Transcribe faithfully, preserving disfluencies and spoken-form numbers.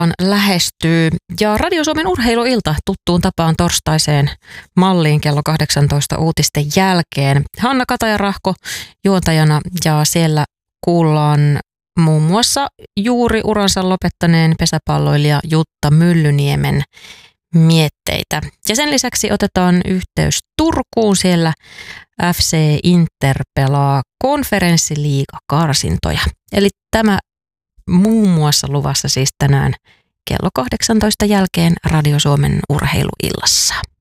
lähestyy ja Radio Suomen urheiluilta tuttuun tapaan torstaiseen malliin kello kahdeksantoista uutisten jälkeen. Hanna Kataja-Rahko juontajana ja siellä kuullaan muun muassa juuri uransa lopettaneen pesäpalloilija Jutta Myllyniemen mietteitä. Ja sen lisäksi otetaan yhteys Turkuun. Siellä F C Inter pelaa konferenssiliigakarsintoja. Eli tämä muun muassa luvassa siis tänään kello kahdeksantoista jälkeen Radio Suomen urheiluillassa.